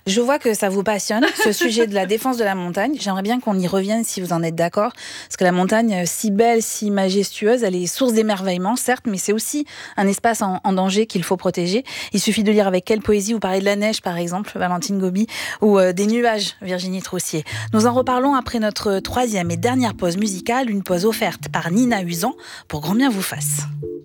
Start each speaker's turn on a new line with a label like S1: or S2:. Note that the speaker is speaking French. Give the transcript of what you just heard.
S1: Je vois que ça vous passionne, ce sujet de la défense de la montagne. J'aimerais bien qu'on y revienne si vous en êtes d'accord. Parce que la montagne, si belle, si majestueuse, elle est source d'émerveillement, certes, mais c'est aussi un espace en danger qu'il faut protéger. Il suffit de lire avec quelle poésie vous parlez de la neige, par exemple, Valentine Gobi, ou des nuages, Virginie Troussier. Nous en reparlons après notre troisième et dernière pause musicale, une pause offerte par Nina Usan pour Grand bien vous fasse.